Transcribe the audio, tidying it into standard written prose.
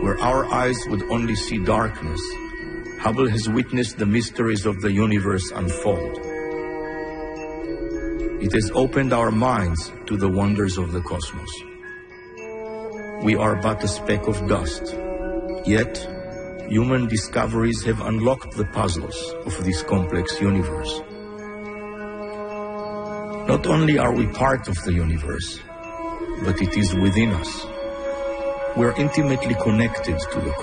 where our eyes would only see darkness, Hubble has witnessed the mysteries of the universe unfold. It has opened our minds to the wonders of the cosmos. We are but a speck of dust, yet human discoveries have unlocked the puzzles of this complex universe. Not only are we part of the universe, but it is within us. We are intimately connected to the